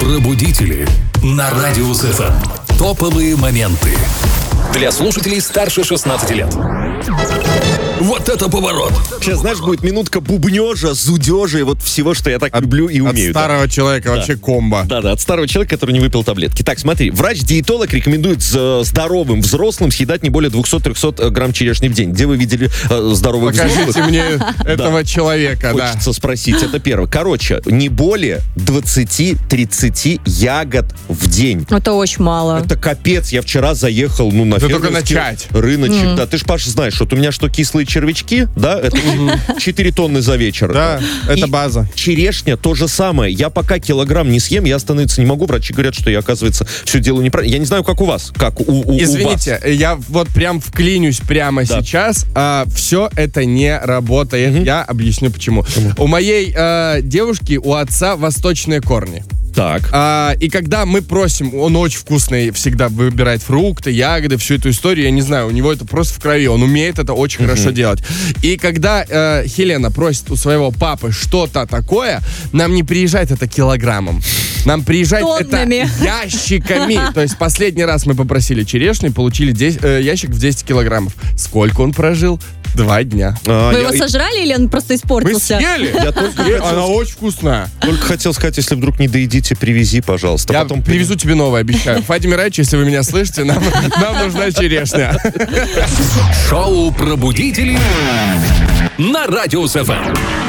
Пробудители на Радио СФМ. Топовые моменты. Для слушателей старше 16 лет. Вот это поворот! Сейчас, знаешь, будет минутка бубнежа, зудежа и вот всего, что я так люблю и умею. От старого человека вообще комбо. Да, от старого человека, который не выпил таблетки. Так, смотри, врач-диетолог рекомендует здоровым взрослым съедать не более 200-300 грамм черешни в день. Где вы видели здоровых взрослых? Покажите мне этого человека, да. Хочется спросить, это первое. Короче, не более 20-30 ягод в день. Это очень мало. Это капец. Я вчера заехал, на Да только фермерский начать. рыночек. Да, ты ж, Паша, знаешь, вот у меня что кислые червячки, да, это 4 тонны за вечер. Да, это база. Черешня то же самое. Я пока килограмм не съем, я остановиться не могу. Врачи говорят, что я, оказывается, все делаю неправильно. Я не знаю, как у вас, как у Извините, вас. я вот прям вклинюсь прямо сейчас. Все это не работает. Я объясню почему. У моей девушки, у отца восточные корни. Так. И когда мы просим, он очень вкусный, всегда выбирает фрукты, ягоды, всю эту историю, я не знаю, у него это просто в крови, он умеет это очень хорошо делать. И когда Хелена просит у своего папы что-то такое, нам не приезжает это килограммом, нам приезжает тоннами. это ящиками. То есть последний раз мы попросили черешню и получили ящик в 10 килограммов. Сколько он прожил? 2 дня. Вы его сожрали или он просто Мы испортился? съели? Она очень вкусная. Только хотел сказать, если вдруг не доедите, привези, пожалуйста. Я Потом привезу тебе новое, обещаю. Фатиме Райч, если вы меня слышите, нам нужна черешня. Шоу «Пробудители» на Радио СФМ.